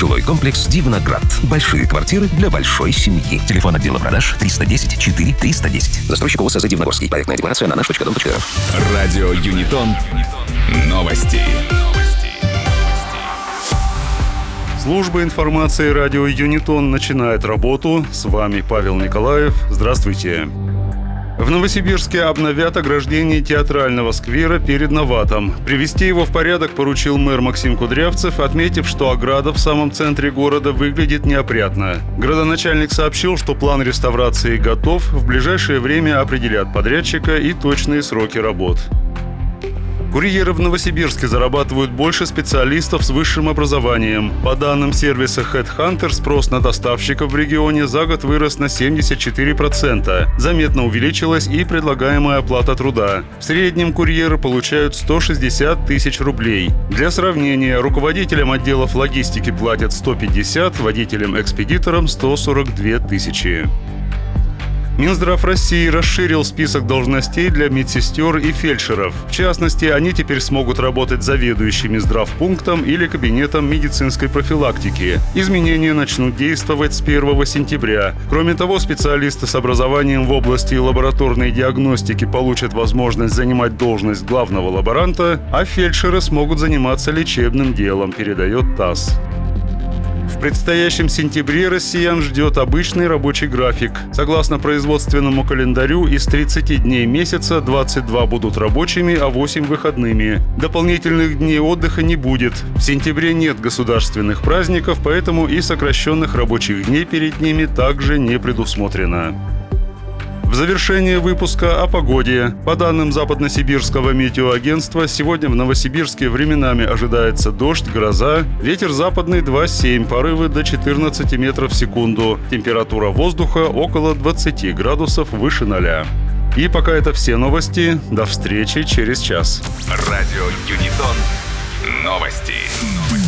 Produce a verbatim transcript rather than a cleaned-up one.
Жилой комплекс «Дивноград». Большие квартиры для большой семьи. Телефон отдела продаж триста десять четыре триста десять. Застройщик ОСЗ «Дивногорский». Проектная декларация на наш точка дом точка ру. Радио Юнитон. Новости. Служба информации радио Юнитон начинает работу. С вами Павел Николаев. Здравствуйте. В Новосибирске обновят ограждение театрального сквера перед Новатом. Привести его в порядок поручил мэр Максим Кудрявцев, отметив, что ограда в самом центре города выглядит неопрятно. Градоначальник сообщил, что план реставрации готов, в ближайшее время определят подрядчика и точные сроки работ. Курьеры в Новосибирске зарабатывают больше специалистов с высшим образованием. По данным сервиса HeadHunter, спрос на доставщиков в регионе за год вырос на семьдесят четыре процента. Заметно увеличилась и предлагаемая оплата труда. В среднем курьеры получают сто шестьдесят тысяч рублей. Для сравнения, руководителям отделов логистики платят сто пятьдесят, водителям-экспедиторам сто сорок две тысячи. Минздрав России расширил список должностей для медсестер и фельдшеров. В частности, они теперь смогут работать заведующими здравпунктом или кабинетом медицинской профилактики. Изменения начнут действовать с первого сентября. Кроме того, специалисты с образованием в области лабораторной диагностики получат возможность занимать должность главного лаборанта, а фельдшеры смогут заниматься лечебным делом, передает ТАСС. В предстоящем сентябре россиян ждет обычный рабочий график. Согласно производственному календарю, из тридцати дней месяца двадцать два будут рабочими, а восемь выходными. Дополнительных дней отдыха не будет. В сентябре нет государственных праздников, поэтому и сокращенных рабочих дней перед ними также не предусмотрено. В завершение выпуска о погоде. По данным Западносибирского метеоагентства, сегодня в Новосибирске временами ожидается дождь, гроза. Ветер западный два семь, порывы до четырнадцати метров в секунду. Температура воздуха около двадцати градусов выше ноля. И пока это все новости. До встречи через час. Радио Юнитон. Новости.